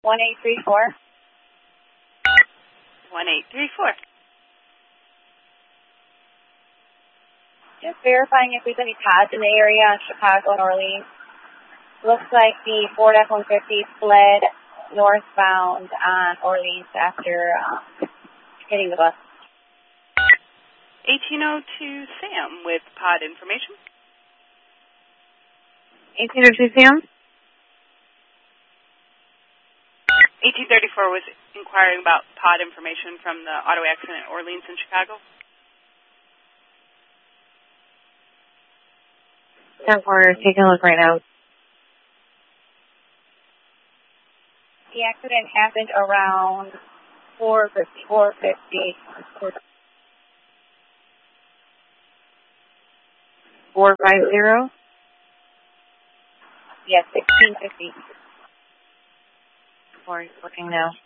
1834. 1834. Just verifying if there's any pads in the area, Chicago and Orleans. Looks like the Ford F-150 fled northbound on Orleans after hitting the bus. 1802 Sam with pod information. 1802 Sam? 1834 was inquiring about pod information from the auto accident at Orleans in Chicago. We're taking a look right now. The accident happened around 4:50. 450? Yes, 1650. Corey's looking now.